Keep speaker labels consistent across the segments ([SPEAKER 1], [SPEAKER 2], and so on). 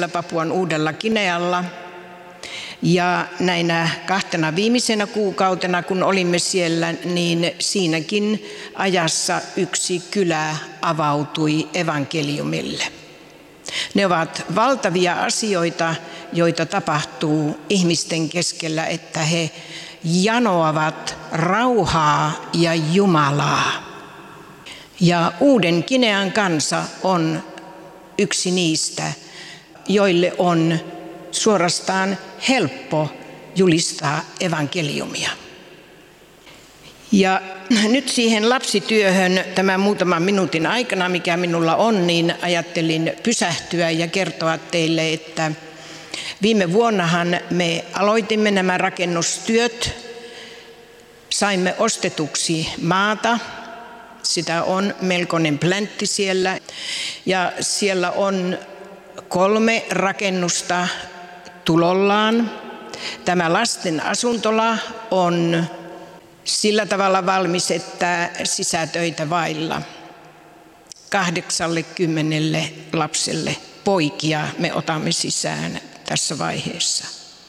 [SPEAKER 1] siellä Papuan Uudella Ginealla. Ja näinä 2 viimeisenä kuukautena, kun olimme siellä, niin siinäkin ajassa yksi kylä avautui evankeliumille. Ne ovat valtavia asioita, joita tapahtuu ihmisten keskellä, että he janoavat rauhaa ja Jumalaa. Ja Uuden Ginean kansa on yksi niistä, joille on suorastaan helppo julistaa evankeliumia. Ja nyt siihen lapsityöhön tämän muutaman minuutin aikana, mikä minulla on, niin ajattelin pysähtyä ja kertoa teille, että viime vuonnahan me aloitimme nämä rakennustyöt. Saimme ostetuksi maata. Sitä on melkoinen pläntti siellä. Ja siellä on 3 rakennusta tulollaan. Tämä lasten asuntola on sillä tavalla valmis, että sisätöitä vailla 80 lapselle poikia me otamme sisään tässä vaiheessa.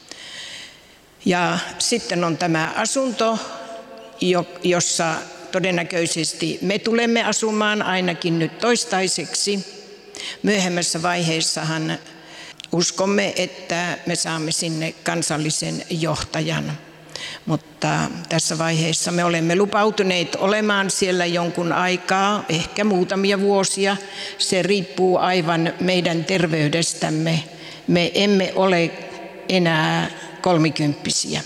[SPEAKER 1] Ja sitten on tämä asunto, jossa todennäköisesti me tulemme asumaan ainakin nyt toistaiseksi. Myöhemmässä vaiheessahan uskomme, että me saamme sinne kansallisen johtajan. Mutta tässä vaiheessa me olemme lupautuneet olemaan siellä jonkun aikaa, ehkä muutamia vuosia. Se riippuu aivan meidän terveydestämme. Me emme ole enää 30-vuotiaita.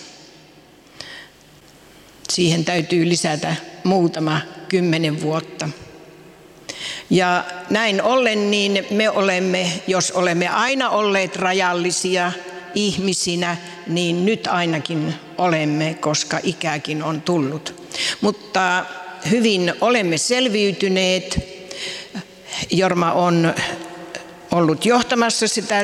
[SPEAKER 1] Siihen täytyy lisätä muutama 10 vuotta. Ja näin ollen niin me olemme, jos olemme aina olleet rajallisia ihmisinä, niin nyt ainakin olemme, koska ikäkin on tullut. Mutta hyvin olemme selviytyneet. Jorma on ollut johtamassa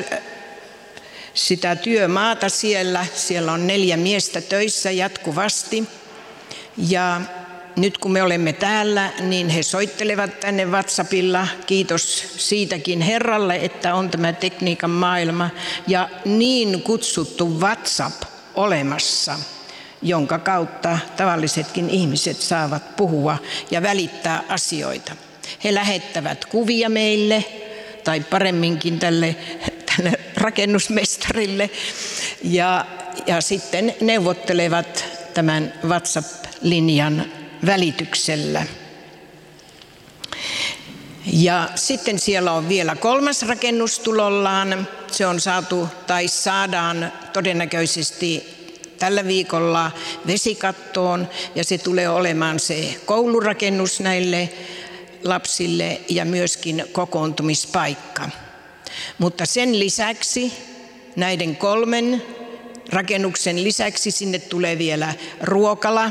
[SPEAKER 1] sitä työmaata siellä. Siellä on 4 miestä töissä jatkuvasti. Ja nyt kun me olemme täällä, niin he soittelevat tänne WhatsAppilla. Kiitos siitäkin Herralle, että on tämä tekniikan maailma ja niin kutsuttu WhatsApp olemassa, jonka kautta tavallisetkin ihmiset saavat puhua ja välittää asioita. He lähettävät kuvia meille, tai paremminkin tälle rakennusmestarille, ja sitten neuvottelevat tämän WhatsApp-linjan välityksellä. Ja sitten siellä on vielä 3. rakennus tulollaan. Se on saatu tai saadaan todennäköisesti tällä viikolla vesikattoon ja se tulee olemaan se koulurakennus näille lapsille ja myöskin kokoontumispaikka. Mutta sen lisäksi, näiden 3 rakennuksen lisäksi sinne tulee vielä ruokala,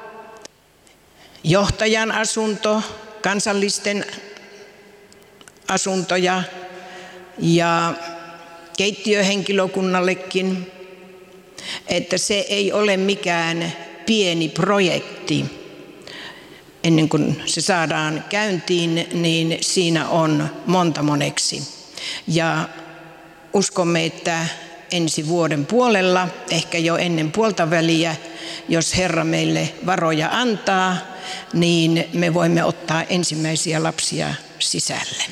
[SPEAKER 1] johtajan asunto, kansallisten asuntoja ja keittiöhenkilökunnallekin, että se ei ole mikään pieni projekti. Ennen kuin se saadaan käyntiin, niin siinä on monta moneksi. Ja uskomme, että ensi vuoden puolella, ehkä jo ennen puoltaväliä, jos Herra meille varoja antaa, niin me voimme ottaa ensimmäisiä lapsia sisälle.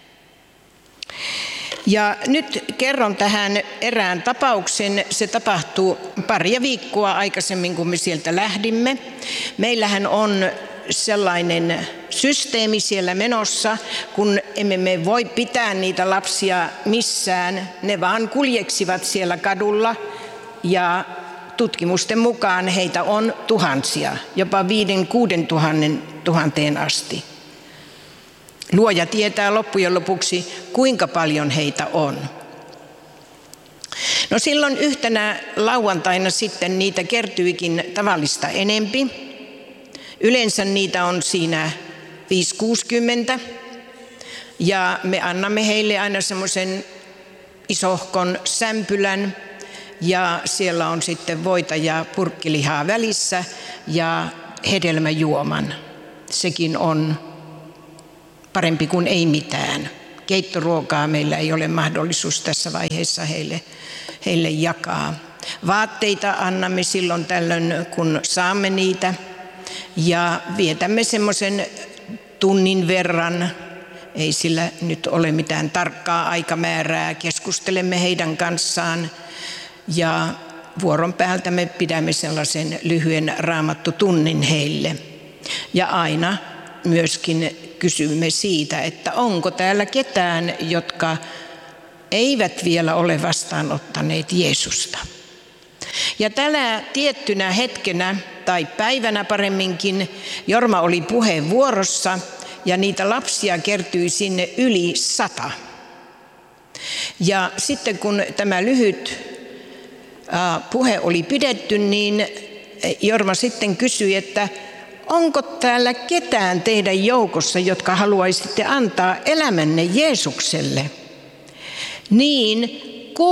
[SPEAKER 1] Ja nyt kerron tähän erään tapauksen. Se tapahtuu pari viikkoa aikaisemmin, kun me sieltä lähdimme. Meillähän on sellainen systeemi siellä menossa, kun emme me voi pitää niitä lapsia missään. Ne vaan kuljeksivat siellä kadulla ja tutkimusten mukaan heitä on tuhansia, jopa 5-6 tuhanteen asti. Luoja tietää loppujen lopuksi, kuinka paljon heitä on. No silloin yhtenä lauantaina sitten niitä kertyikin tavallista enempi. Yleensä niitä on siinä 5-60 ja me annamme heille aina semmoisen isohkon sämpylän ja siellä on sitten voita ja purkkilihaa välissä ja hedelmäjuoman. Sekin on parempi kuin ei mitään. keittoruokaa meillä ei ole mahdollisuus tässä vaiheessa heille jakaa. Vaatteita annamme silloin tällöin, kun saamme niitä, ja vietämme semmoisen tunnin verran. Ei sillä nyt ole mitään tarkkaa aikamäärää. Keskustelemme heidän kanssaan ja vuoron päältä me pidämme sellaisen lyhyen raamattutunnin heille. Ja aina myöskin kysymme siitä, että onko täällä ketään, jotka eivät vielä ole vastaanottaneet Jeesusta. Ja tällä tiettynä hetkenä tai päivänä paremminkin Jorma oli puheenvuorossa ja niitä lapsia kertyi sinne yli 100. Ja sitten kun tämä lyhyt puhe oli pidetty, niin Jorma sitten kysyi, että onko täällä ketään teidän joukossa, jotka haluaisitte antaa elämänne Jeesukselle? Niin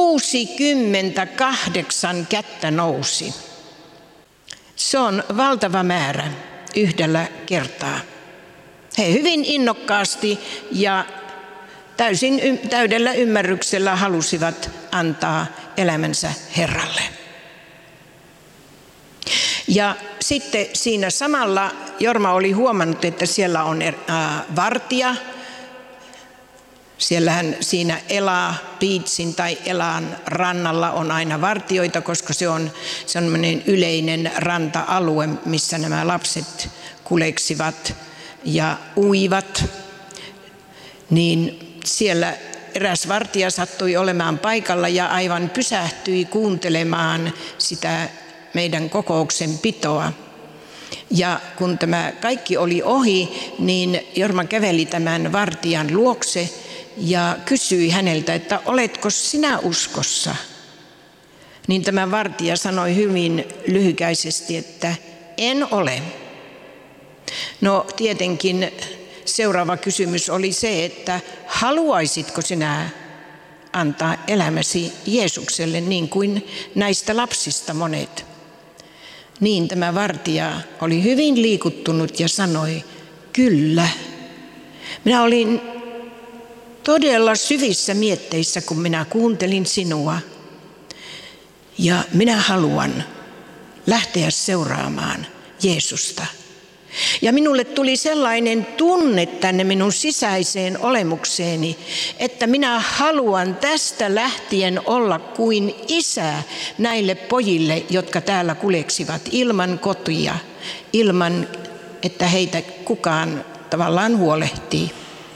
[SPEAKER 1] 68 kättä nousi. Se on valtava määrä yhdellä kertaa. He hyvin innokkaasti ja täydellä ymmärryksellä halusivat antaa elämänsä Herralle. Ja sitten siinä samalla Jorma oli huomannut, että siellä on vartija. Siellähän siinä Ela-Piitsin tai Elan rannalla on aina vartijoita, koska se on sellainen yleinen ranta-alue, missä nämä lapset kuleksivat ja uivat. Niin siellä eräs vartija sattui olemaan paikalla ja aivan pysähtyi kuuntelemaan sitä meidän kokouksen pitoa. Ja kun tämä kaikki oli ohi, niin Jorma käveli tämän vartijan luokse ja kysyi häneltä, että oletko sinä uskossa? Niin tämä vartija sanoi hyvin lyhykäisesti, että en ole. No tietenkin seuraava kysymys oli se, että haluaisitko sinä antaa elämäsi Jeesukselle niin kuin näistä lapsista monet? Niin tämä vartija oli hyvin liikuttunut ja sanoi, kyllä. Minä olin todella syvissä mietteissä, kun minä kuuntelin sinua. Ja minä haluan lähteä seuraamaan Jeesusta. Ja minulle tuli sellainen tunne tänne minun sisäiseen olemukseeni, että minä haluan tästä lähtien olla kuin isä näille pojille, jotka täällä kuleksivat ilman kotia, ilman että heitä kukaan tavallaan huolehtii.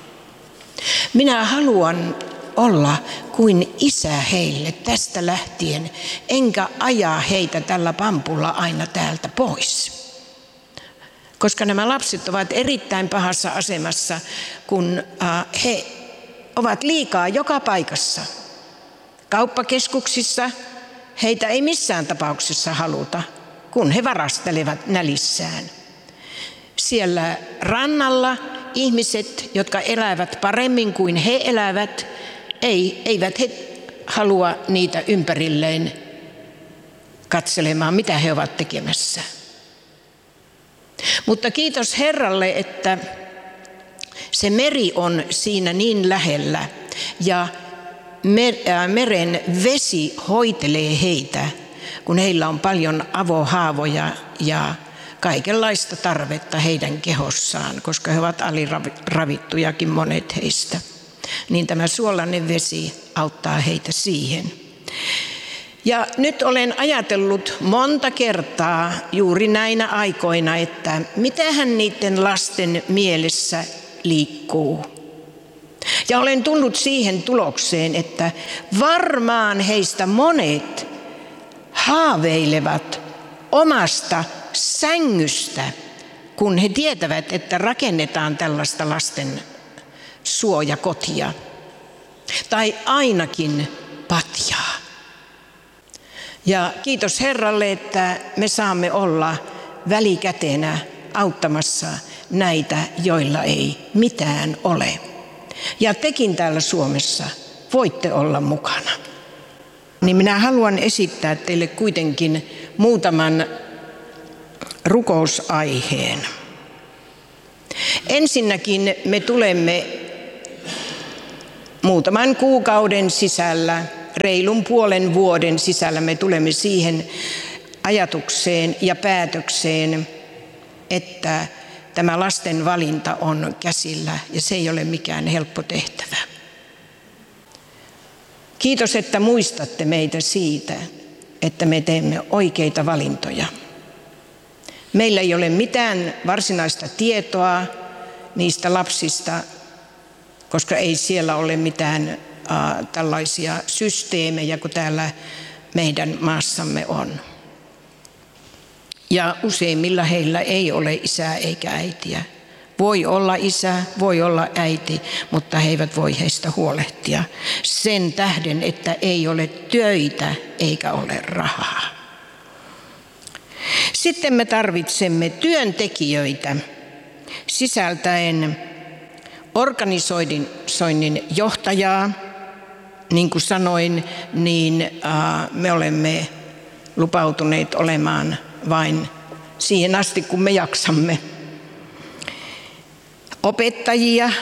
[SPEAKER 1] Minä haluan olla kuin isä heille tästä lähtien, enkä ajaa heitä tällä pampulla aina täältä pois. Koska nämä lapset ovat erittäin pahassa asemassa, kun he ovat liikaa joka paikassa. Kauppakeskuksissa heitä ei missään tapauksessa haluta, kun he varastelevat nälissään. Siellä rannalla ihmiset, jotka elävät paremmin kuin he elävät, eivät he halua niitä ympärilleen katselemaan, mitä he ovat tekemässä. Mutta kiitos Herralle, että se meri on siinä niin lähellä ja meren vesi hoitelee heitä, kun heillä on paljon avohaavoja ja kaikenlaista tarvetta heidän kehossaan, koska he ovat aliravittujakin monet heistä. Niin tämä suolainen vesi auttaa heitä siihen. Ja nyt olen ajatellut monta kertaa juuri näinä aikoina, että mitähän niiden lasten mielessä liikkuu. Ja olen tullut siihen tulokseen, että varmaan heistä monet haaveilevat omasta sängystä, kun he tietävät, että rakennetaan tällaista lasten suojakotia. Tai ainakin patjaa. Ja kiitos Herralle, että me saamme olla välikätenä auttamassa näitä, joilla ei mitään ole. Ja tekin täällä Suomessa voitte olla mukana. Niin minä haluan esittää teille kuitenkin muutaman rukousaiheen. Ensinnäkin me tulemme muutaman kuukauden sisällä, reilun puolen vuoden sisällä me tulemme siihen ajatukseen ja päätökseen, että tämä lasten valinta on käsillä ja se ei ole mikään helppo tehtävä. Kiitos, että muistatte meitä siitä, että me teemme oikeita valintoja. Meillä ei ole mitään varsinaista tietoa niistä lapsista, koska ei siellä ole mitään tällaisia systeemejä kuin täällä meidän maassamme on. Ja useimmilla heillä ei ole isää eikä äitiä. Voi olla isä, voi olla äiti, mutta he eivät voi heistä huolehtia sen tähden, että ei ole töitä eikä ole rahaa. Sitten me tarvitsemme työntekijöitä sisältäen organisoinnin johtajaa. Niin kuin sanoin, niin me olemme lupautuneet olemaan vain siihen asti, kun me jaksamme. Opettajia,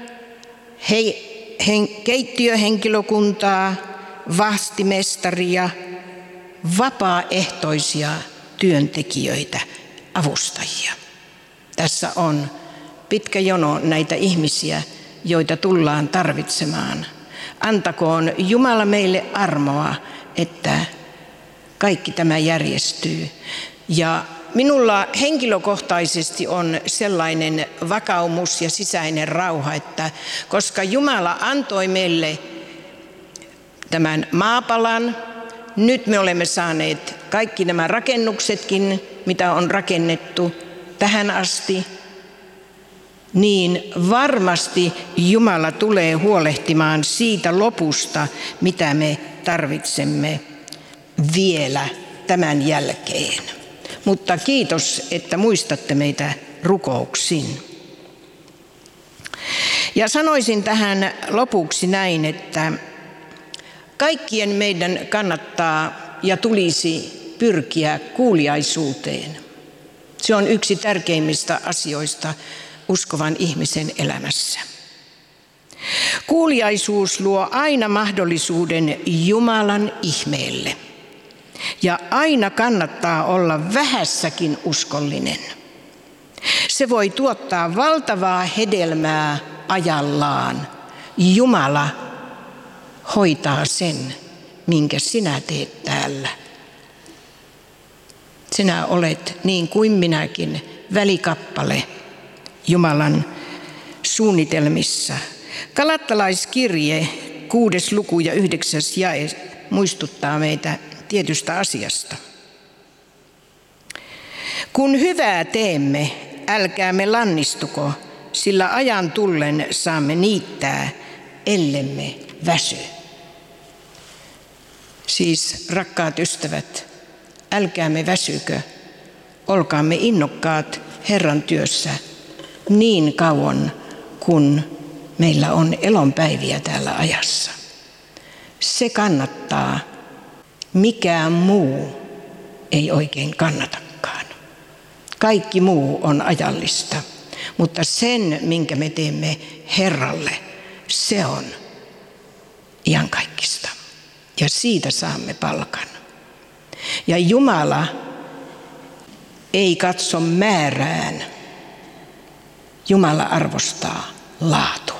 [SPEAKER 1] keittiöhenkilökuntaa, vastimestaria, vapaaehtoisia työntekijöitä, avustajia. Tässä on pitkä jono näitä ihmisiä, joita tullaan tarvitsemaan. Antakoon Jumala meille armoa, että kaikki tämä järjestyy. Ja minulla henkilökohtaisesti on sellainen vakaumus ja sisäinen rauha, että koska Jumala antoi meille tämän maapalan, nyt me olemme saaneet kaikki nämä rakennuksetkin, mitä on rakennettu tähän asti, niin varmasti Jumala tulee huolehtimaan siitä lopusta, mitä me tarvitsemme vielä tämän jälkeen. Mutta kiitos, että muistatte meitä rukouksin. Ja sanoisin tähän lopuksi näin, että kaikkien meidän kannattaa ja tulisi pyrkiä kuuliaisuuteen. Se on yksi tärkeimmistä asioista uskovan ihmisen elämässä. Kuuliaisuus luo aina mahdollisuuden Jumalan ihmeelle. Ja aina kannattaa olla vähässäkin uskollinen. Se voi tuottaa valtavaa hedelmää ajallaan. Jumala hoitaa sen, minkä sinä teet täällä. Sinä olet niin kuin minäkin välikappale Jumalan suunnitelmissa. Galattalaiskirje 6. luku ja 9. jae muistuttaa meitä tietystä asiasta. Kun hyvää teemme, älkäämme lannistuko, sillä ajan tullen saamme niittää, ellemme väsy. Siis rakkaat ystävät, älkäämme väsykö, olkaamme innokkaat Herran työssä niin kauan, kun meillä on elonpäiviä täällä ajassa. Se kannattaa. Mikään muu ei oikein kannatakaan. Kaikki muu on ajallista, mutta sen, minkä me teemme Herralle, se on iankaikkista. Ja siitä saamme palkan. Ja Jumala ei katso määrään. Jumala arvostaa laatua.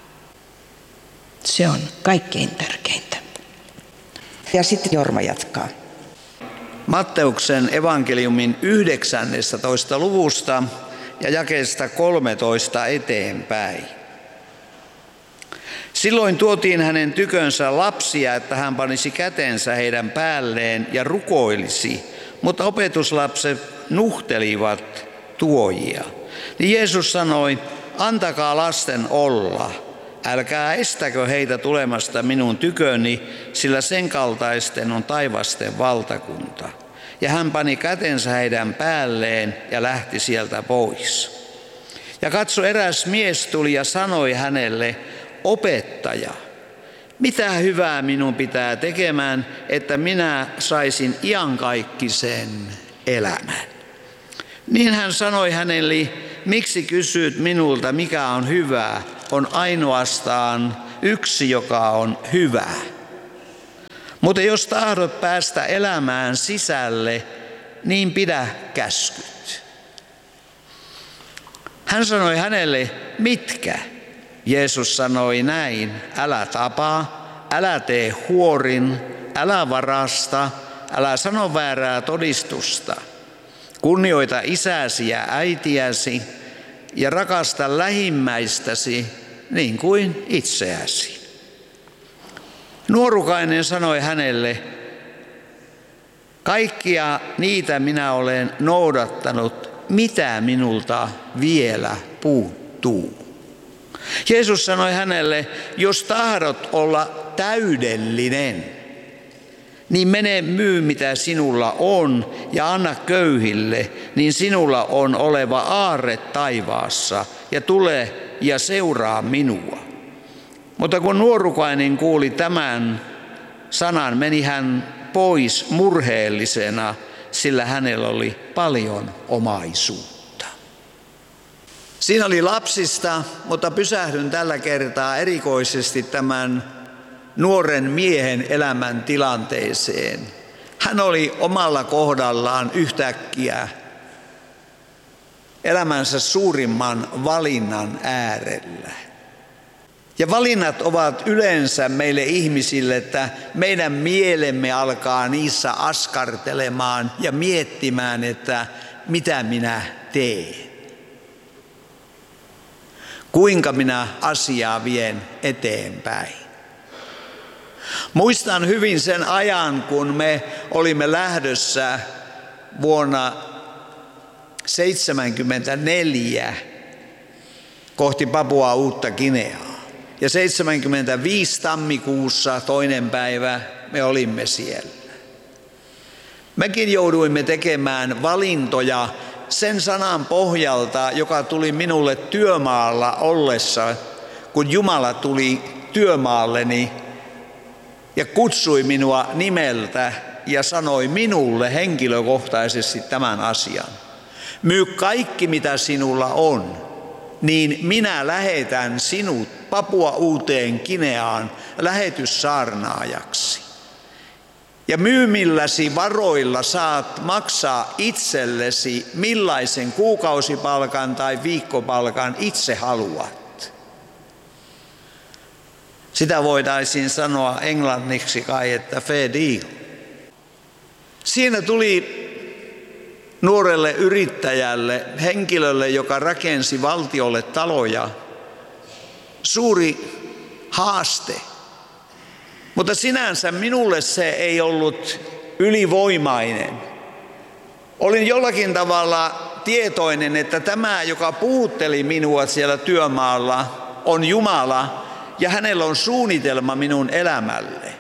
[SPEAKER 1] Se on kaikkein tärkeintä.
[SPEAKER 2] Ja sitten Jorma jatkaa.
[SPEAKER 3] Matteuksen evankeliumin 19. luvusta ja jakeesta 13 eteenpäin. Silloin tuotiin hänen tykönsä lapsia, että hän panisi kätensä heidän päälleen ja rukoilisi, mutta opetuslapset nuhtelivat tuojia. Niin Jeesus sanoi, antakaa lasten olla. Älkää estäkö heitä tulemasta minun tyköni, sillä sen kaltaisten on taivasten valtakunta. Ja hän pani kätensä heidän päälleen ja lähti sieltä pois. Ja katso, eräs mies tuli ja sanoi hänelle, opettaja, mitä hyvää minun pitää tekemään, että minä saisin iankaikkisen elämän? Niin hän sanoi hänelle, miksi kysyt minulta, mikä on hyvää? On ainoastaan yksi, joka on hyvä. Mutta jos tahdot päästä elämään sisälle, niin pidä käskyt. Hän sanoi hänelle, mitkä? Jeesus sanoi näin, älä tapaa, älä tee huorin, älä varasta, älä sano väärää todistusta. Kunnioita isäsi ja äitiäsi ja rakasta lähimmäistäsi niin kuin itseäsi. Nuorukainen sanoi hänelle, kaikkia niitä minä olen noudattanut, mitä minulta vielä puuttuu. Jeesus sanoi hänelle, jos tahdot olla täydellinen, niin mene myy mitä sinulla on ja anna köyhille, niin sinulla on oleva aarre taivaassa ja tule ja seuraa minua. Mutta kun nuorukainen kuuli tämän sanan, meni hän pois murheellisena, sillä hänellä oli paljon omaisuutta. Siinä oli lapsista, mutta pysähdyn tällä kertaa erikoisesti tämän nuoren miehen elämän tilanteeseen. Hän oli omalla kohdallaan yhtäkkiä elämänsä suurimman valinnan äärellä. Ja valinnat ovat yleensä meille ihmisille, että meidän mielemme alkaa niissä askartelemaan ja miettimään, että mitä minä teen. Kuinka minä asiaa vien eteenpäin. Muistan hyvin sen ajan, kun me olimme lähdössä vuonna 1974 kohti Papua Uutta Gineaa. Ja 75 tammikuussa 2. päivä me olimme siellä. Mekin jouduimme tekemään valintoja sen sanan pohjalta, joka tuli minulle työmaalla ollessa, kun Jumala tuli työmaalleni ja kutsui minua nimeltä ja sanoi minulle henkilökohtaisesti tämän asian. Myy kaikki mitä sinulla on, niin minä lähetän sinut Papua Uuteen Gineaan lähetyssaarnaajaksi. Ja myymilläsi varoilla saat maksaa itsellesi millaisen kuukausipalkan tai viikkopalkan itse haluat. Sitä voitaisiin sanoa englanniksi kai, että fair deal. Siinä tuli nuorelle yrittäjälle, henkilölle, joka rakensi valtiolle taloja, suuri haaste. Mutta sinänsä minulle se ei ollut ylivoimainen. Olin jollakin tavalla tietoinen, että tämä, joka puhutteli minua siellä työmaalla, on Jumala ja hänellä on suunnitelma minun elämälle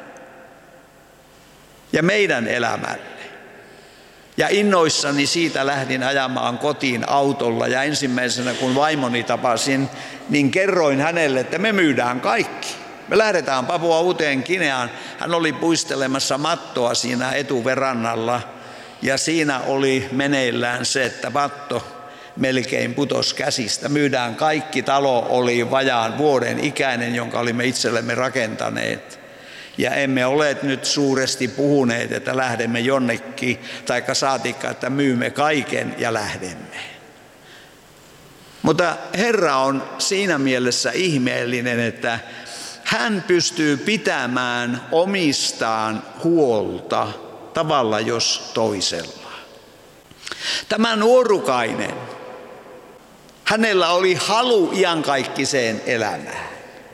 [SPEAKER 3] ja meidän elämälle. Ja innoissani siitä lähdin ajamaan kotiin autolla ja ensimmäisenä kun vaimoni tapasin, niin kerroin hänelle, että me myydään kaikki. Me lähdetään Papua Uuteen Gineaan. Hän oli puistelemassa mattoa siinä etuverannalla ja siinä oli meneillään se, että matto melkein putosi käsistä. Myydään kaikki, talo oli vajaan vuoden ikäinen, jonka olimme itsellemme rakentaneet. Ja emme ole nyt suuresti puhuneet, että lähdemme jonnekin, taikka saatikka, että myymme kaiken ja lähdemme. Mutta Herra on siinä mielessä ihmeellinen, että hän pystyy pitämään omistaan huolta tavalla jos toisella. Tämä nuorukainen, hänellä oli halu iankaikkiseen elämään.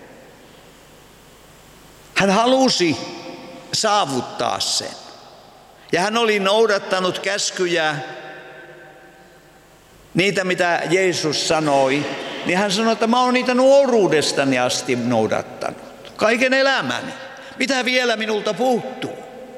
[SPEAKER 3] Hän halusi saavuttaa sen. Ja hän oli noudattanut käskyjä, niitä mitä Jeesus sanoi, niin hän sanoi, että mä oon niitä nuoruudestani asti noudattanut. Kaiken elämäni. Mitä vielä minulta puuttuu?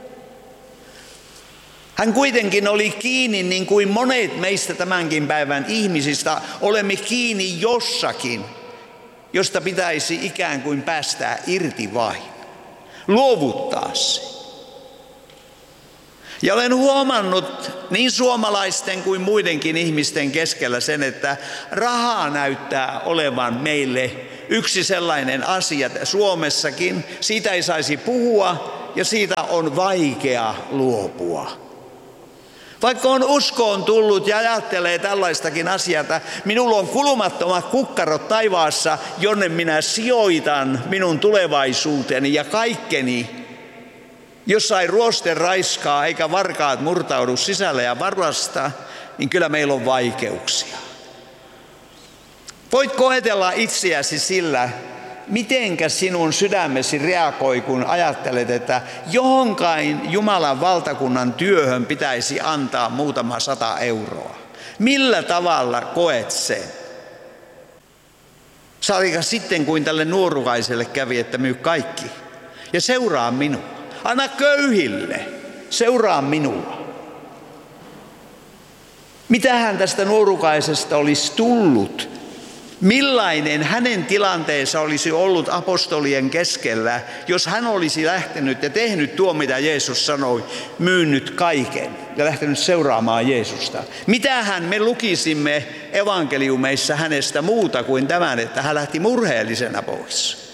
[SPEAKER 3] Hän kuitenkin oli kiinni, niin kuin monet meistä tämänkin päivän ihmisistä, olemme kiinni jossakin, josta pitäisi ikään kuin päästää irti vain. Luovuttaa se. Ja olen huomannut niin suomalaisten kuin muidenkin ihmisten keskellä sen, että raha näyttää olevan meille yksi sellainen asia, että Suomessakin siitä ei saisi puhua ja siitä on vaikea luopua. Vaikka on uskoon tullut ja ajattelee tällaistakin asiaa, että minulla on kulumattomat kukkarot taivaassa, jonne minä sijoitan minun tulevaisuuteni ja kaikkeni, jossain ruoste raiskaa eikä varkaat murtaudu sisälle ja varasta, niin kyllä meillä on vaikeuksia. Voit koetella itseäsi sillä, mitenkä sinun sydämesi reagoi, kun ajattelet, että johonkain Jumalan valtakunnan työhön pitäisi antaa muutama 100 euroa. Millä tavalla koet sen? Saatika sitten, kuin tälle nuorukaiselle kävi, että myy kaikki ja seuraa minua. Anna köyhille, seuraa minua. Mitähän tästä nuorukaisesta olisi tullut? Millainen hänen tilanteensa olisi ollut apostolien keskellä, jos hän olisi lähtenyt ja tehnyt tuo, mitä Jeesus sanoi, myynyt kaiken ja lähtenyt seuraamaan Jeesusta? Mitähän me lukisimme evankeliumeissa hänestä muuta kuin tämän, että hän lähti murheellisena pois?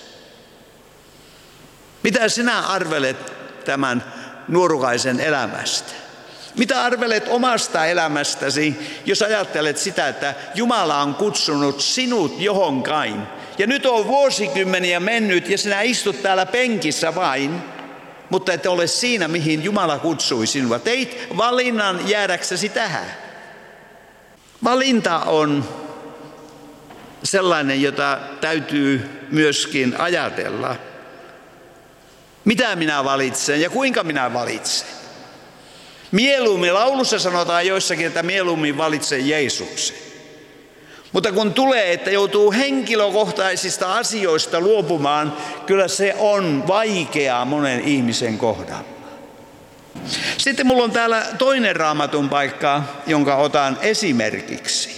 [SPEAKER 3] Mitä sinä arvelet tämän nuorukaisen elämästä? Mitä arvelet omasta elämästäsi, jos ajattelet sitä, että Jumala on kutsunut sinut johonkain? Ja nyt on vuosikymmeniä mennyt ja sinä istut täällä penkissä vain, mutta et ole siinä, mihin Jumala kutsui sinua. Teit valinnan jäädäksesi tähän. Valinta on sellainen, jota täytyy myöskin ajatella. Mitä minä valitsen ja kuinka minä valitsen? Mieluummin, laulussa sanotaan joissakin, että mieluummin valitse Jeesuksen. Mutta kun tulee, että joutuu henkilökohtaisista asioista luopumaan, kyllä se on vaikeaa monen ihmisen kohdalla. Sitten mulla on täällä toinen Raamatun paikka, jonka otan esimerkiksi.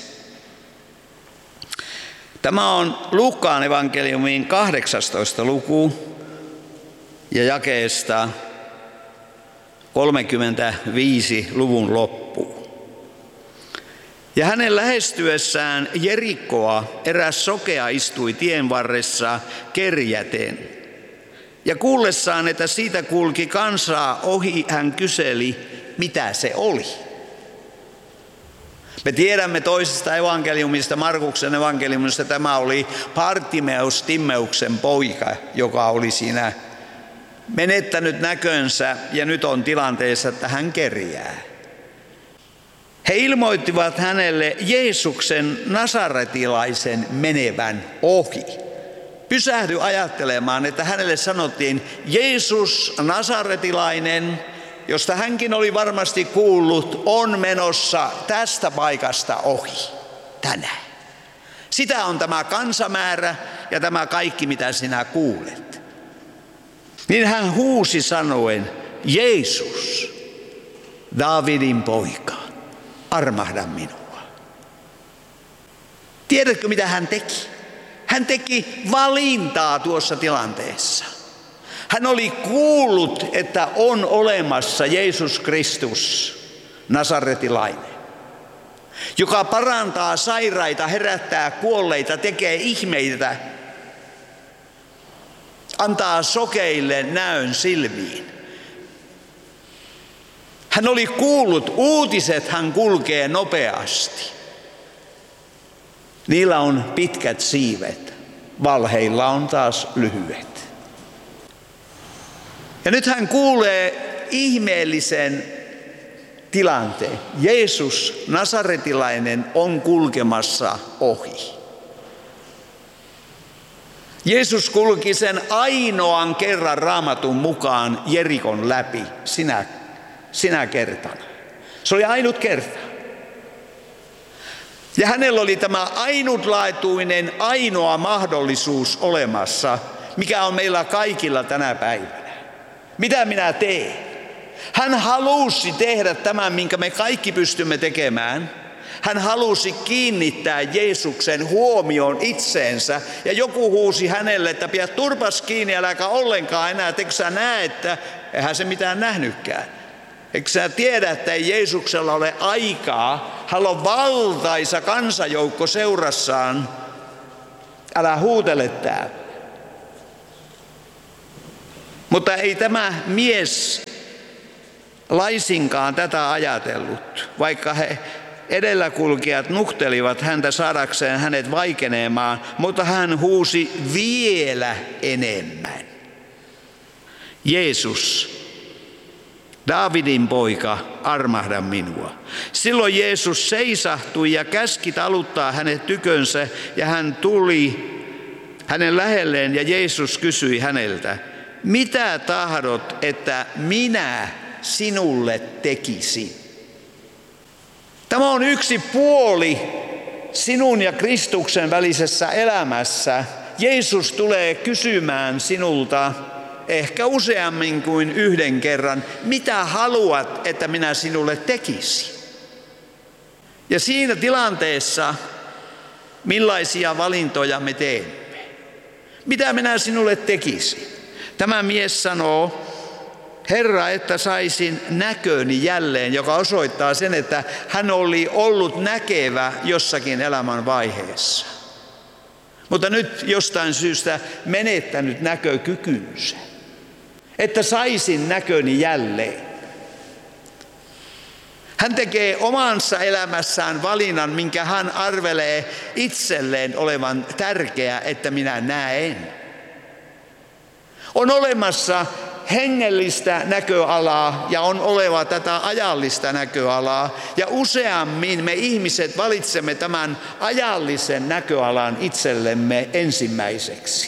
[SPEAKER 3] Tämä on Luukkaan evankeliumin 18. luku ja jakeesta 35 luvun loppuun. Ja hänen lähestyessään Jerikkoa eräs sokea istui tien varressa kerjäten. Ja kuullessaan, että siitä kulki kansaa ohi, hän kyseli, mitä se oli. Me tiedämme toisesta evankeliumista, Markuksen evankeliumista, tämä oli Bartimeus, Timmeuksen poika, joka oli siinä menettänyt näkönsä ja nyt on tilanteessa, että hän kerjää. He ilmoittivat hänelle Jeesuksen nasaretilaisen menevän ohi. Pysähdy ajattelemaan, että hänelle sanottiin Jeesus nasaretilainen, josta hänkin oli varmasti kuullut, on menossa tästä paikasta ohi tänään. Sitä on tämä kansamäärä ja tämä kaikki, mitä sinä kuulet. Niin hän huusi sanoen, Jeesus, Daavidin poika, armahda minua. Tiedätkö, mitä hän teki? Hän teki valintaa tuossa tilanteessa. Hän oli kuullut, että on olemassa Jeesus Kristus, nasaretilainen, joka parantaa sairaita, herättää kuolleita, tekee ihmeitä, antaa sokeille näön silmiin. Hän oli kuullut, uutiset hän kulkee nopeasti. Niillä on pitkät siivet, valheilla on taas lyhyet. Ja nyt hän kuulee ihmeellisen tilanteen. Jeesus, nasaretilainen, on kulkemassa ohi. Jeesus kulki sen ainoan kerran Raamatun mukaan Jerikon läpi sinä kertana. Se oli ainut kerta. Ja hänellä oli tämä ainutlaatuinen, ainoa mahdollisuus olemassa, mikä on meillä kaikilla tänä päivänä. Mitä minä teen? Hän halusi tehdä tämän, minkä me kaikki pystymme tekemään. Hän halusi kiinnittää Jeesuksen huomioon itseensä ja joku huusi hänelle, että pidä turpas kiinni, äläkä ollenkaan enää, eikö sä näe, että eihän se mitään nähnytkään. Eikö sä tiedä, että ei Jeesuksella ole aikaa? Hänellä on valtaisa kansajoukko seurassaan. Älä huutele täällä. Mutta ei tämä mies laisinkaan tätä ajatellut, vaikka he edelläkulkijat nuhtelivat häntä saadakseen hänet vaikenemaan, mutta hän huusi vielä enemmän. Jeesus, Daavidin poika, armahda minua. Silloin Jeesus seisahtui ja käski taluttaa hänet tykönsä, ja hän tuli hänen lähelleen, ja Jeesus kysyi häneltä, mitä tahdot, että minä sinulle tekisin? Tämä on yksi puoli sinun ja Kristuksen välisessä elämässä. Jeesus tulee kysymään sinulta ehkä useammin kuin yhden kerran, mitä haluat, että minä sinulle tekisin? Ja siinä tilanteessa, millaisia valintoja me teemme? Mitä minä sinulle tekisin? Tämä mies sanoo, Herra, että saisin näköni jälleen, joka osoittaa sen, että hän oli ollut näkevä jossakin elämän vaiheessa. Mutta nyt jostain syystä menettänyt näkökykynsä. Että saisin näköni jälleen. Hän tekee omansa elämässään valinnan, minkä hän arvelee itselleen olevan tärkeää, että minä näen. On olemassa hengellistä näköalaa ja on oleva tätä ajallista näköalaa. Ja useammin me ihmiset valitsemme tämän ajallisen näköalan itsellemme ensimmäiseksi.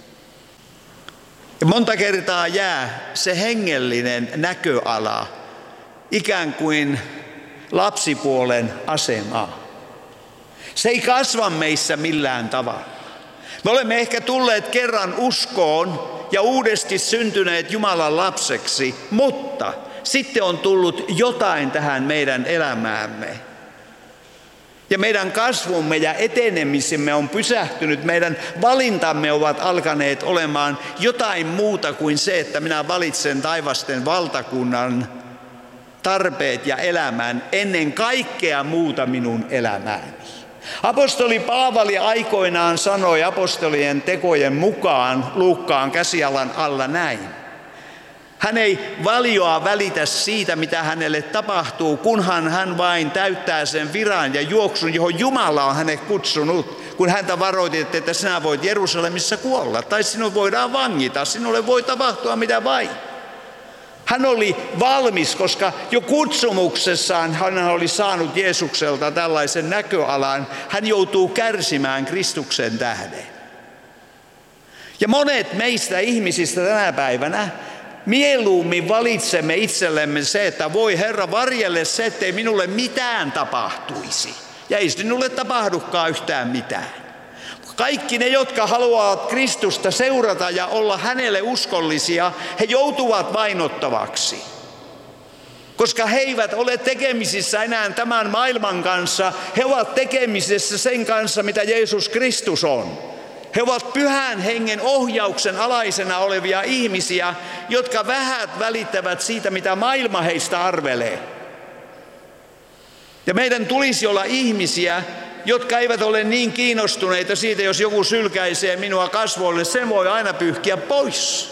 [SPEAKER 3] Ja monta kertaa jää se hengellinen näköala ikään kuin lapsipuolen asemaan. Se ei kasva meissä millään tavalla. Me olemme ehkä tulleet kerran uskoon ja uudesti syntyneet Jumalan lapseksi, mutta sitten on tullut jotain tähän meidän elämäämme. Ja meidän kasvumme ja etenemisemme on pysähtynyt, meidän valintamme ovat alkaneet olemaan jotain muuta kuin se, että minä valitsen taivasten valtakunnan tarpeet ja elämän ennen kaikkea muuta minun elämääni. Apostoli Paavali aikoinaan sanoi apostolien tekojen mukaan Luukkaan käsialan alla näin. Hän ei valioa välitä siitä, mitä hänelle tapahtuu, kunhan hän vain täyttää sen viran ja juoksun, johon Jumala on hänet kutsunut, kun häntä varoitettiin, että sinä voit Jerusalemissa kuolla, tai sinut voidaan vangita, sinulle voi tapahtua mitä vain. Hän oli valmis, koska jo kutsumuksessaan hän oli saanut Jeesukselta tällaisen näköalan. Hän joutuu kärsimään Kristuksen tähden. Ja monet meistä ihmisistä tänä päivänä mieluummin valitsemme itsellemme se, että voi Herra varjelle se, ettei minulle mitään tapahtuisi. Ja ei sinulle tapahdukaan yhtään mitään. Kaikki ne, jotka haluavat Kristusta seurata ja olla hänelle uskollisia, he joutuvat vainottavaksi. Koska he eivät ole tekemisissä enää tämän maailman kanssa, he ovat tekemisissä sen kanssa, mitä Jeesus Kristus on. He ovat pyhän hengen ohjauksen alaisena olevia ihmisiä, jotka vähät välittävät siitä, mitä maailma heistä arvelee. Ja meidän tulisi olla ihmisiä, jotka eivät ole niin kiinnostuneita siitä, jos joku sylkäisee minua kasvoille, sen voi aina pyyhkiä pois.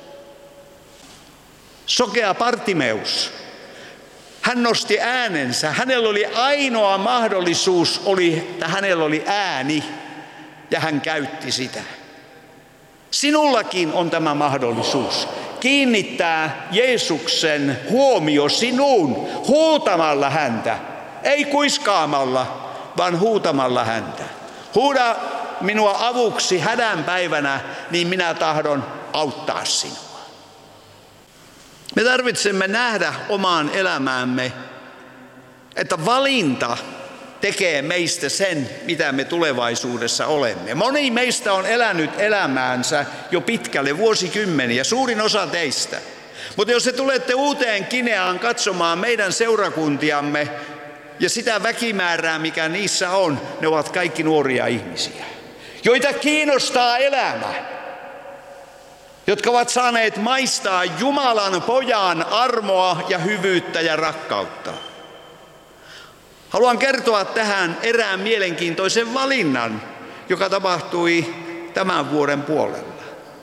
[SPEAKER 3] Sokea Bartimeus. Hän nosti äänensä. Hänellä oli ainoa mahdollisuus, että hänellä oli ääni ja hän käytti sitä. Sinullakin on tämä mahdollisuus. Kiinnittää Jeesuksen huomio sinuun huutamalla häntä, ei kuiskaamalla, vaan huutamalla häntä. Huuda minua avuksi hädän päivänä, niin minä tahdon auttaa sinua. Me tarvitsemme nähdä omaan elämäämme, että valinta tekee meistä sen, mitä me tulevaisuudessa olemme. Moni meistä on elänyt elämäänsä jo pitkälle, vuosikymmeniä, suurin osa teistä. Mutta jos te tulette uuteen Gineaan katsomaan meidän seurakuntiamme, ja sitä väkimäärää, mikä niissä on, ne ovat kaikki nuoria ihmisiä, joita kiinnostaa elämä, jotka ovat saaneet maistaa Jumalan pojan armoa ja hyvyyttä ja rakkautta. Haluan kertoa tähän erään mielenkiintoisen valinnan, joka tapahtui tämän vuoden puolella.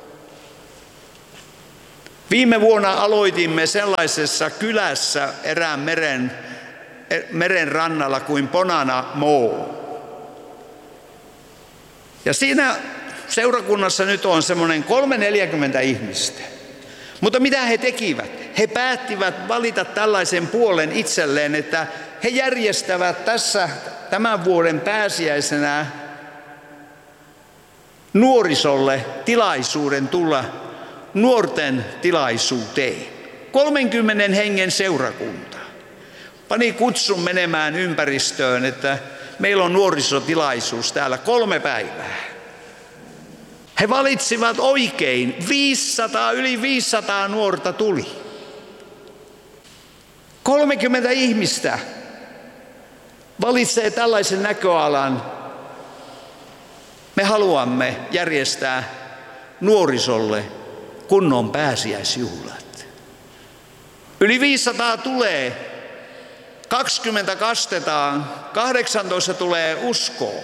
[SPEAKER 3] Viime vuonna aloitimme sellaisessa kylässä erään meren rannalla kuin Ponana Moo. Ja siinä seurakunnassa nyt on semmoinen 340 ihmistä. Mutta mitä he tekivät? He päättivät valita tällaisen puolen itselleen, että he järjestävät tässä tämän vuoden pääsiäisenä nuorisolle tilaisuuden tulla nuorten tilaisuuteen. 30 hengen seurakunta pani kutsun menemään ympäristöön, että meillä on nuorisotilaisuus täällä 3 päivää. He valitsivat oikein. Yli 500 nuorta tuli. 30 ihmistä valitsee tällaisen näköalan. Me haluamme järjestää nuorisolle kunnon pääsiäisjuhlat. Yli 500 tulee, 20 kastetaan, 18 tulee uskoon.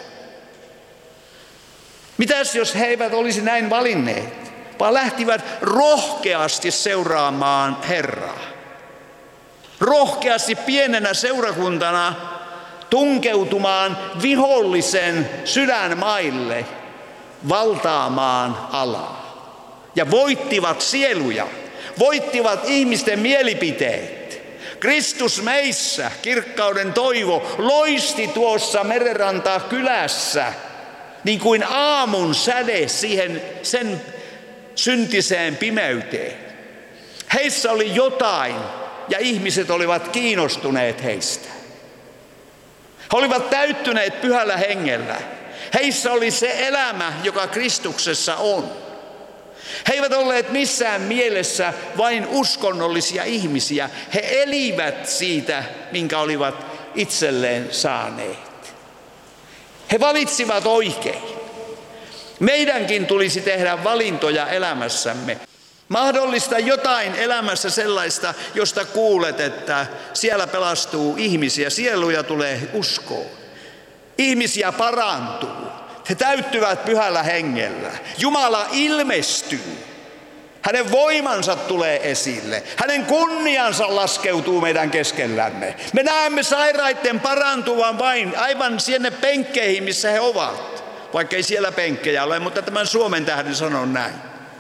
[SPEAKER 3] Mitäs jos he eivät olisi näin valinneet, vaan lähtivät rohkeasti seuraamaan Herraa? Rohkeasti pienenä seurakuntana tunkeutumaan vihollisen sydänmaille, valtaamaan alaa. Ja voittivat sieluja, voittivat ihmisten mielipiteet. Kristus meissä, kirkkauden toivo, loisti tuossa merenrantaa kylässä, niin kuin aamun säde siihen sen syntiseen pimeyteen. Heissä oli jotain ja ihmiset olivat kiinnostuneet heistä. He olivat täyttyneet pyhällä hengellä. Heissä oli se elämä, joka Kristuksessa on. He eivät olleet missään mielessä vain uskonnollisia ihmisiä. He elivät siitä, minkä olivat itselleen saaneet. He valitsivat oikein. Meidänkin tulisi tehdä valintoja elämässämme. Mahdollista jotain elämässä sellaista, josta kuulet, että siellä pelastuu ihmisiä, sieluja tulee uskoon. Ihmisiä parantuu. He täyttyvät pyhällä hengellä. Jumala ilmestyy. Hänen voimansa tulee esille. Hänen kunniansa laskeutuu meidän keskellämme. Me näemme sairaiden parantuvan vain aivan sinne penkkeihin, missä he ovat. Vaikka ei siellä penkkejä ole, mutta tämän Suomen tähden sanon näin.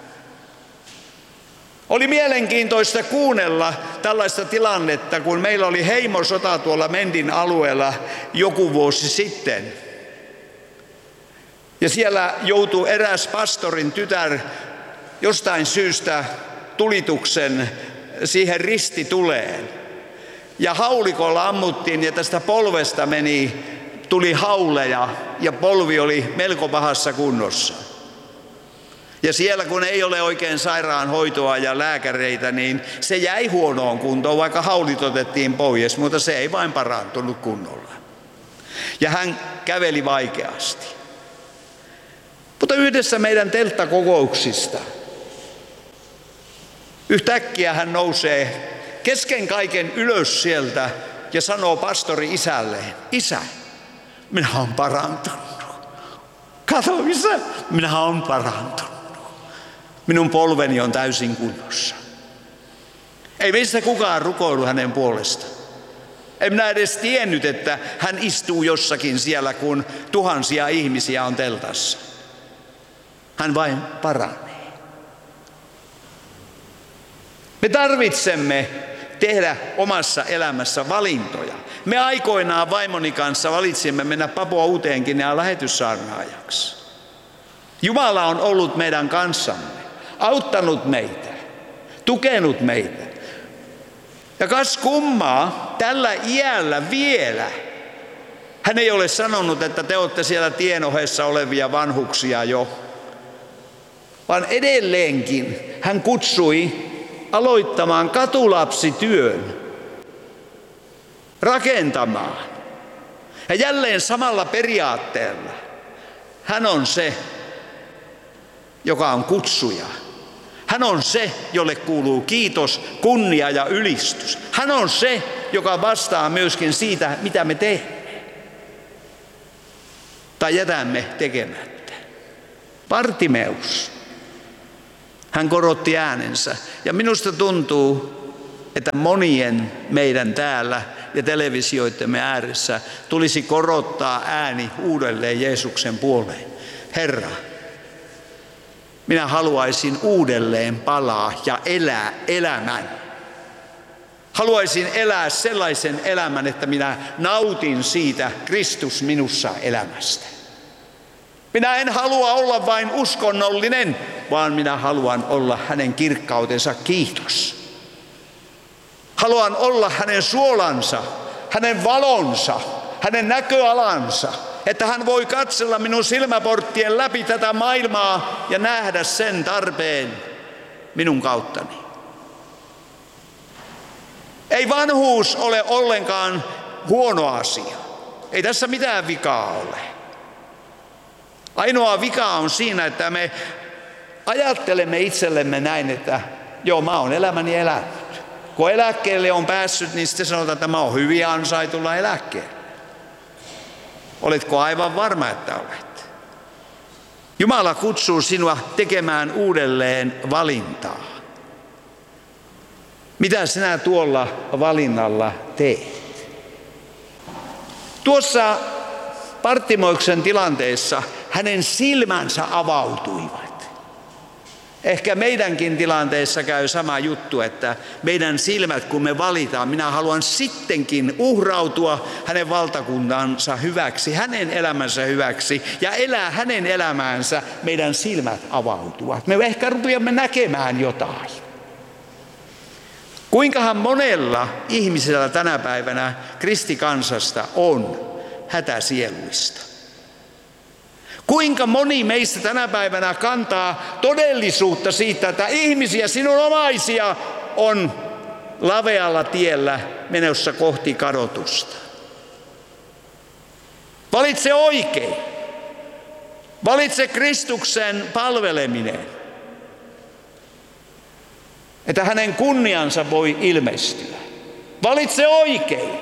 [SPEAKER 3] Oli mielenkiintoista kuunnella tällaista tilannetta, kun meillä oli heimosota tuolla Mendin alueella joku vuosi sitten. Ja siellä joutui eräs pastorin tytär jostain syystä tulituksen siihen ristituleen. Ja haulikolla ammuttiin ja tästä polvesta tuli hauleja ja polvi oli melko pahassa kunnossa. Ja siellä kun ei ole oikein sairaanhoitoa ja lääkäreitä, niin se jäi huonoon kuntoon, vaikka haulit otettiin pois, mutta se ei vain parantunut kunnolla. Ja hän käveli vaikeasti. Mutta yhdessä meidän telttakokouksista yhtäkkiä hän nousee kesken kaiken ylös sieltä ja sanoo pastori isälleen: Isä, minä olen parantunut. Kato isä, minä olen parantunut. Minun polveni on täysin kunnossa. Ei meistä kukaan rukoillut hänen puolestaan. En minä edes tiennyt, että hän istuu jossakin siellä, kun tuhansia ihmisiä on teltassa. Hän vain paranee. Me tarvitsemme tehdä omassa elämässä valintoja. Me aikoinaan vaimoni kanssa valitsimme mennä Papua Uuteenkinaan lähetyssaarnaajaksi. Jumala on ollut meidän kanssamme, auttanut meitä, tukenut meitä. Ja kas kummaa, tällä iällä vielä hän ei ole sanonut, että te olette siellä tien ohessa olevia vanhuksia jo, vaan edelleenkin hän kutsui aloittamaan katulapsityön, rakentamaan. Ja jälleen samalla periaatteella hän on se, joka on kutsuja. Hän on se, jolle kuuluu kiitos, kunnia ja ylistys. Hän on se, joka vastaa myöskin siitä, mitä me teemme tai jätämme tekemättä. Bartimeus, hän korotti äänensä ja minusta tuntuu, että monien meidän täällä ja televisioittemme ääressä tulisi korottaa ääni uudelleen Jeesuksen puoleen. Herra, minä haluaisin uudelleen palaa ja elää elämän. Haluaisin elää sellaisen elämän, että minä nautin siitä Kristus minussa elämästä. Minä en halua olla vain uskonnollinen, vaan minä haluan olla hänen kirkkautensa kiitos. Haluan olla hänen suolansa, hänen valonsa, hänen näköalansa, että hän voi katsella minun silmäporttien läpi tätä maailmaa ja nähdä sen tarpeen minun kauttani. Ei vanhuus ole ollenkaan huono asia. Ei tässä mitään vikaa ole. Ainoa vika on siinä, että me ajattelemme itsellemme näin, että joo, mä oon elämäni elänyt. Kun eläkkeelle on päässyt, niin sitten sanotaan, että mä oon hyvin ansaitulla eläkkeellä. Oletko aivan varma, että olet? Jumala kutsuu sinua tekemään uudelleen valintaa. Mitä sinä tuolla valinnalla teet? Tuossa Bartimeuksen tilanteessa hänen silmänsä avautuivat. Ehkä meidänkin tilanteessa käy sama juttu, että meidän silmät, kun me valitaan, minä haluan sittenkin uhrautua hänen valtakuntansa hyväksi, hänen elämänsä hyväksi ja elää hänen elämäänsä, meidän silmät avautuvat. Me ehkä rupeamme näkemään jotain. Kuinkahan monella ihmisellä tänä päivänä kristikansasta on hätäsieluista? Kuinka moni meistä tänä päivänä kantaa todellisuutta siitä, että ihmisiä, sinun omaisia, on lavealla tiellä menossa kohti kadotusta? Valitse oikein. Valitse Kristuksen palveleminen, että hänen kunniansa voi ilmestyä. Valitse oikein.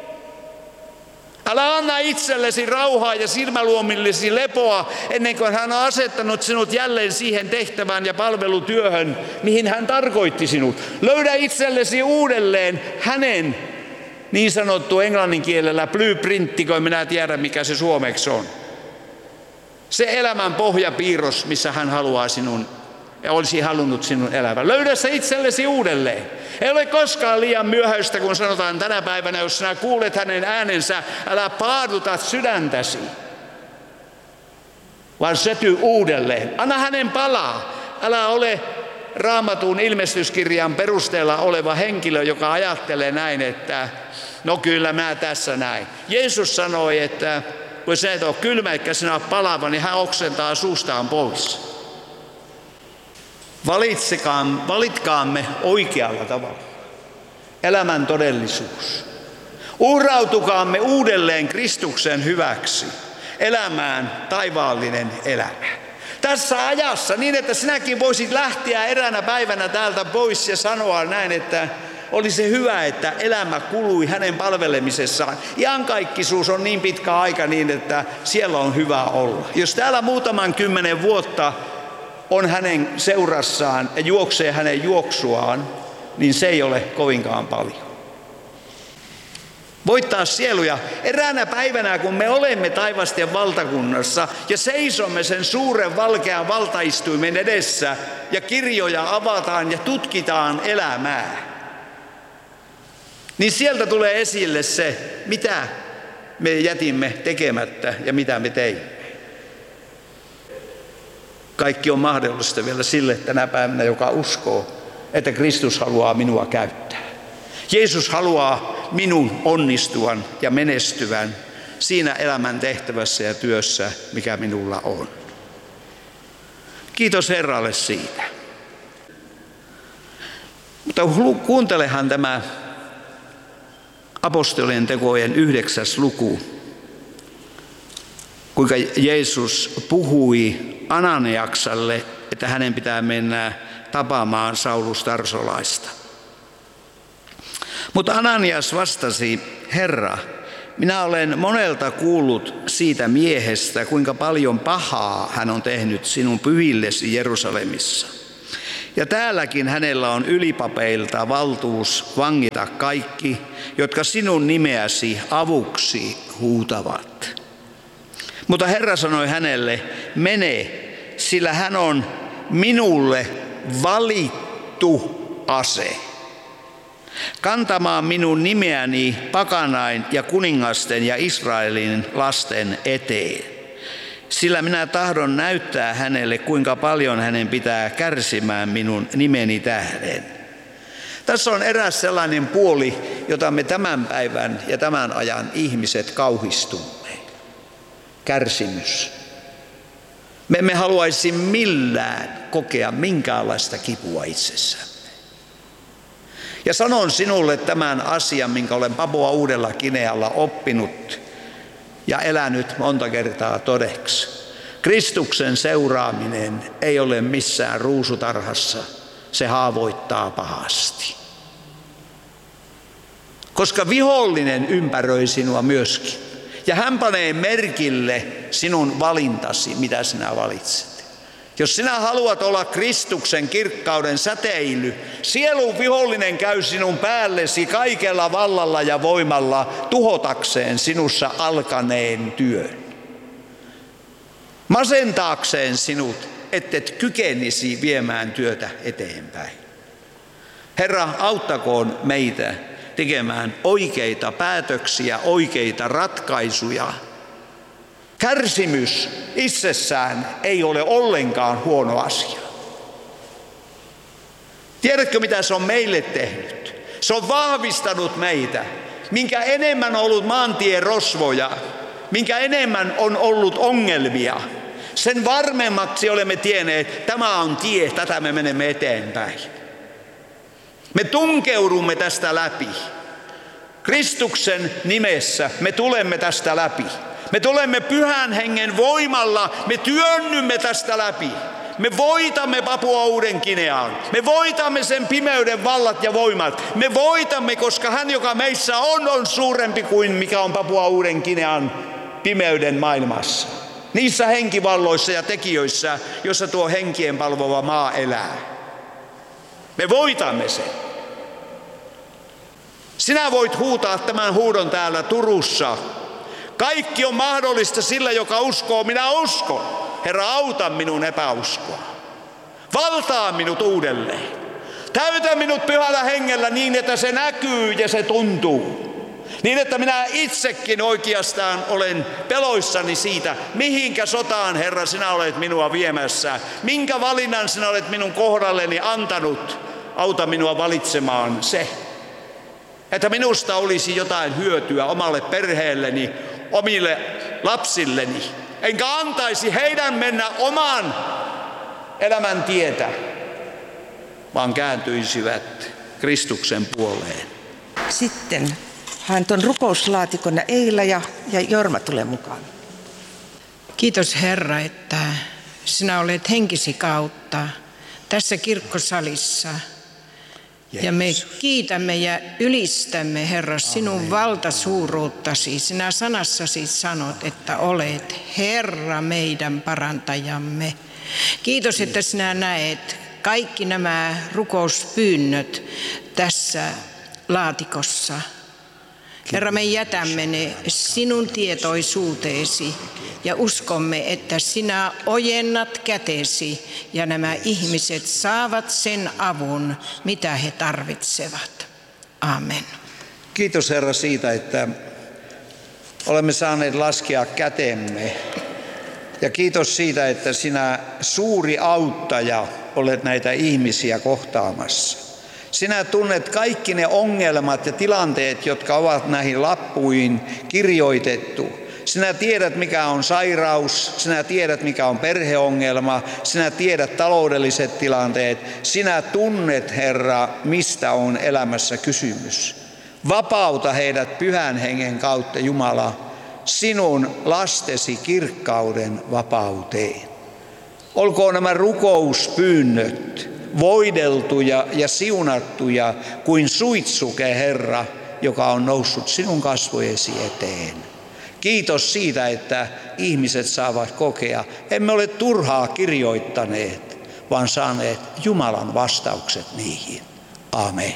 [SPEAKER 3] Älä anna itsellesi rauhaa ja silmäluomillesi lepoa ennen kuin hän on asettanut sinut jälleen siihen tehtävään ja palvelutyöhön, mihin hän tarkoitti sinut. Löydä itsellesi uudelleen hänen niin sanottu englannin kielellä blueprintti, kun minä tiedän mikä se suomeksi on. Se elämän pohjapiirros, missä hän haluaa sinun ja olisi halunnut sinun elävän. Löydä se itsellesi uudelleen. Ei ole koskaan liian myöhäistä, kun sanotaan tänä päivänä, jos sinä kuulet hänen äänensä, älä paaduta sydäntäsi, vaan syty uudelleen. Anna hänen palaa. Älä ole Raamatun ilmestyskirjan perusteella oleva henkilö, joka ajattelee näin, että no kyllä mä tässä näin. Jeesus sanoi, että kun sinä et ole kylmä eikä sinä ole palava, niin hän oksentaa suustaan pois. Valitkaamme oikealla tavalla. Elämän todellisuus. Uhrautukaamme uudelleen Kristuksen hyväksi. Elämään taivaallinen elämä. Tässä ajassa niin, että sinäkin voisit lähteä eräänä päivänä täältä pois ja sanoa näin, että oli se hyvä, että elämä kului hänen palvelemisessaan. Iankaikkisuus on niin pitkä aika niin, että siellä on hyvä olla. Jos täällä muutaman 10 vuotta on hänen seurassaan ja juoksee hänen juoksuaan, niin se ei ole kovinkaan paljon. Voittaa sieluja. Eräänä päivänä, kun me olemme taivasten valtakunnassa ja seisomme sen suuren valkean valtaistuimen edessä ja kirjoja avataan ja tutkitaan elämää, niin sieltä tulee esille se, mitä me jätimme tekemättä ja mitä me teimme. Kaikki on mahdollista vielä sille tänä päivänä, joka uskoo, että Kristus haluaa minua käyttää. Jeesus haluaa minun onnistuvan ja menestyvän siinä elämän tehtävässä ja työssä, mikä minulla on. Kiitos Herralle siitä. Mutta kuuntelehan tämä apostolien tekojen 9. luku, kuinka Jeesus puhui Ananiaksalle, että hänen pitää mennä tapaamaan Saulus Tarsolaista. Mutta Ananias vastasi, Herra, minä olen monelta kuullut siitä miehestä, kuinka paljon pahaa hän on tehnyt sinun pyhillesi Jerusalemissa. Ja täälläkin hänellä on ylipapeilta valtuus vangita kaikki, jotka sinun nimeäsi avuksi huutavat. Mutta Herra sanoi hänelle, mene, sillä hän on minulle valittu ase, kantamaan minun nimeäni pakanain ja kuningasten ja Israelin lasten eteen. Sillä minä tahdon näyttää hänelle, kuinka paljon hänen pitää kärsimään minun nimeni tähden. Tässä on eräs sellainen puoli, jota me tämän päivän ja tämän ajan ihmiset kauhistumme. Kärsimys. Me emme haluaisi millään kokea minkäänlaista kipua itsessämme. Ja sanon sinulle tämän asian, minkä olen Papua Uudella Ginealla oppinut ja elänyt monta kertaa todeksi. Kristuksen seuraaminen ei ole missään ruusutarhassa, se haavoittaa pahasti. Koska vihollinen ympäröi sinua myöskin. Ja hän panee merkille sinun valintasi, mitä sinä valitset. Jos sinä haluat olla Kristuksen kirkkauden säteily, sielun vihollinen käy sinun päällesi kaikella vallalla ja voimalla tuhotakseen sinussa alkaneen työn. Masentaakseen sinut, ettet kykenisi viemään työtä eteenpäin. Herra, auttakoon meitä tekemään oikeita päätöksiä, oikeita ratkaisuja. Kärsimys itsessään ei ole ollenkaan huono asia. Tiedätkö, mitä se on meille tehnyt? Se on vahvistanut meitä. Minkä enemmän on ollut maantierosvoja, minkä enemmän on ollut ongelmia, sen varmemmaksi olemme tienneet, että tämä on tie, tätä me menemme eteenpäin. Me tunkeudumme tästä läpi. Kristuksen nimessä me tulemme tästä läpi. Me tulemme Pyhän Hengen voimalla, me työnnymme tästä läpi. Me voitamme Papua Uuden Ginean. Me voitamme sen pimeyden vallat ja voimat. Me voitamme, koska hän, joka meissä on suurempi kuin mikä on Papua Uuden Ginean pimeyden maailmassa. Niissä henkivalloissa ja tekijöissä, jossa tuo henkien palvova maa elää. Me voitamme sen. Sinä voit huutaa tämän huudon täällä Turussa. Kaikki on mahdollista sillä, joka uskoo. Minä uskon. Herra, auta minun epäuskoa. Valtaa minut uudelleen. Täytä minut Pyhällä Hengellä niin, että se näkyy ja se tuntuu. Niin, että minä itsekin oikeastaan olen peloissani siitä, mihinkä sotaan, Herra, sinä olet minua viemässä. Minkä valinnan sinä olet minun kohdalleni antanut. Auta minua valitsemaan se. Että minusta olisi jotain hyötyä omalle perheelleni, omille lapsilleni. Enkä antaisi heidän mennä oman elämän tietä, vaan kääntyisivät Kristuksen puoleen.
[SPEAKER 2] Sitten haen tuon rukouslaatikon ja Eila ja Jorma tulee mukaan.
[SPEAKER 1] Kiitos Herra, että sinä olet henkisi kautta tässä kirkkosalissa. Ja me kiitämme ja ylistämme, Herra, sinun valtasuuruuttasi. Sinä sanassasi sanot, että olet Herra meidän parantajamme. Kiitos, että sinä näet kaikki nämä rukouspyynnöt tässä laatikossa. Herra, me jätämme ne sinun tietoisuuteesi ja uskomme, että sinä ojennat kätesi ja nämä ihmiset saavat sen avun, mitä he tarvitsevat. Amen.
[SPEAKER 3] Kiitos Herra siitä, että olemme saaneet laskea kätemme. Ja kiitos siitä, että sinä suuri auttaja olet näitä ihmisiä kohtaamassa. Sinä tunnet kaikki ne ongelmat ja tilanteet, jotka ovat näihin lappuihin kirjoitettu. Sinä tiedät, mikä on sairaus, sinä tiedät, mikä on perheongelma, sinä tiedät taloudelliset tilanteet. Sinä tunnet, Herra, mistä on elämässä kysymys. Vapauta heidät Pyhän Hengen kautta, Jumala, sinun lastesi kirkkauden vapauteen. Olkoon nämä rukouspyynnöt voideltuja ja siunattuja kuin suitsuke, Herra, joka on noussut sinun kasvojesi eteen. Kiitos siitä, että ihmiset saavat kokea. Emme ole turhaa kirjoittaneet, vaan saaneet Jumalan vastaukset niihin. Amen.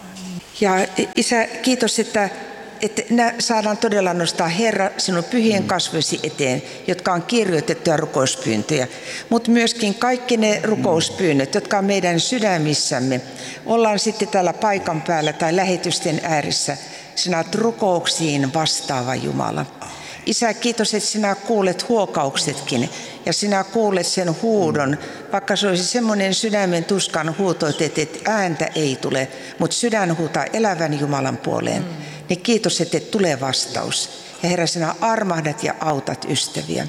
[SPEAKER 2] Ja Isä, kiitos, että saadaan todella nostaa Herra sinun pyhien kasvojesi eteen, jotka on kirjoitettuja rukouspyyntöjä, mutta myöskin kaikki ne rukouspyynnöt, jotka on meidän sydämissämme. Ollaan sitten täällä paikan päällä tai lähetysten ääressä. Sinä olet rukouksiin vastaava Jumala. Isä, kiitos, että sinä kuulet huokauksetkin ja sinä kuulet sen huudon, vaikka se olisi semmoinen sydämen tuskan huuto, että ääntä ei tule, mutta sydän huutaa elävän Jumalan puoleen. Niin kiitos, että tulee vastaus. Ja Herra, sinä armahdat ja autat ystäviä.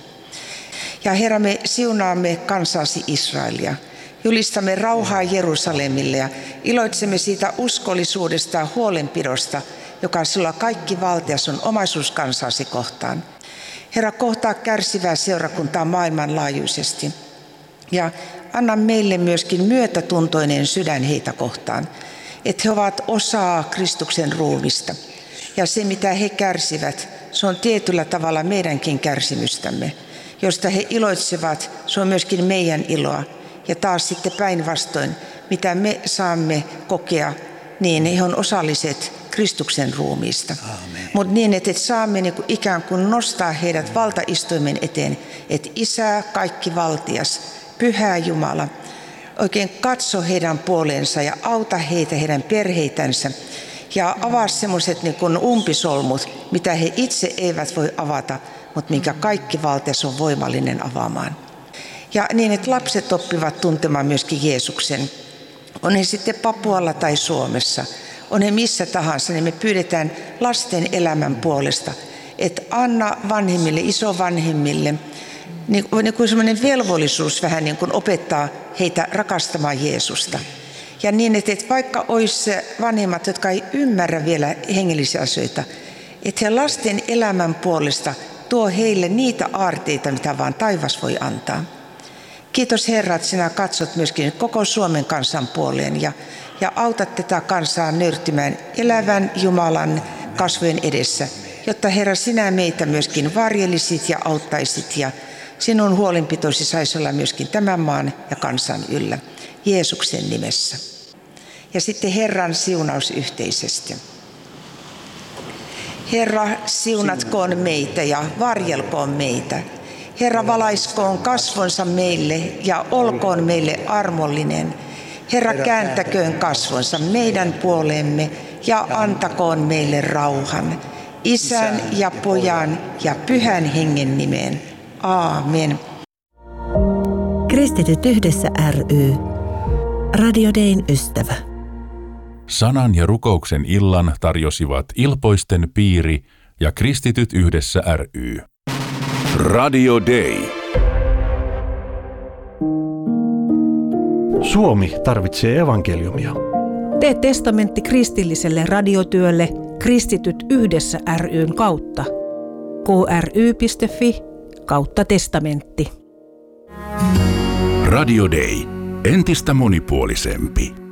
[SPEAKER 2] Ja Herra, me siunaamme kansasi Israelia. Julistamme rauhaa Jerusalemille ja iloitsemme siitä uskollisuudesta ja huolenpidosta, joka sinulla kaikki valtias on omaisuus kansasi kohtaan. Herra, kohtaa kärsivää seurakuntaa maailmanlaajuisesti. Ja anna meille myöskin myötätuntoinen sydän heitä kohtaan, että he ovat osaa Kristuksen ruumista. Ja se, mitä he kärsivät, se on tietyllä tavalla meidänkin kärsimystämme. Josta he iloitsevat, se on myöskin meidän iloa. Ja taas sitten päinvastoin, mitä me saamme kokea, niin he on osalliset Kristuksen ruumiista. Mutta niin, että saamme niin kuin ikään kuin nostaa heidät valtaistuimen eteen, että Isä, kaikki valtias, Pyhä Jumala, oikein katso heidän puoleensa ja auta heitä, heidän perheitänsä. Ja avaa semmoiset niin kuin umpisolmut, mitä he itse eivät voi avata, mutta minkä kaikki valtias on voimallinen avaamaan. Ja niin, että lapset oppivat tuntemaan myöskin Jeesuksen. On he sitten Papualla tai Suomessa, on he missä tahansa, niin me pyydetään lasten elämän puolesta, että anna vanhemmille, isovanhemmille, niin kuin semmoinen velvollisuus vähän niin kuin opettaa heitä rakastamaan Jeesusta. Ja niin, että vaikka olisi vanhemmat, jotka ei ymmärrä vielä hengellisiä asioita, että he lasten elämän puolesta tuo heille niitä aarteita, mitä vaan taivas voi antaa. Kiitos Herra, että sinä katsot myöskin koko Suomen kansan puoleen ja autat tätä kansaa nöyrtymään elävän Jumalan kasvojen edessä, jotta Herra sinä meitä myöskin varjelisit ja auttaisit ja sinun huolenpitoisi saisi olla myöskin tämän maan ja kansan yllä. Jeesuksen nimessä. Ja sitten Herran siunaus yhteisesti. Herra, siunatkoon meitä ja varjelkoon meitä. Herra, valaiskoon kasvonsa meille ja olkoon meille armollinen. Herra, kääntäköön kasvonsa meidän puoleemme ja antakoon meille rauhan. Isän ja Pojan ja Pyhän Hengen nimeen. Aamen.
[SPEAKER 4] Kristityt yhdessä ry. Radio Dayn ystävä.
[SPEAKER 5] Sanan ja rukouksen illan tarjosivat Ilpoisten piiri ja Kristityt yhdessä ry. Radio Day.
[SPEAKER 6] Suomi tarvitsee evankeliumia.
[SPEAKER 7] Tee testamentti kristilliselle radiotyölle Kristityt yhdessä ry:n kautta. kry.fi/testamentti.
[SPEAKER 5] Radio Day. Entistä monipuolisempi.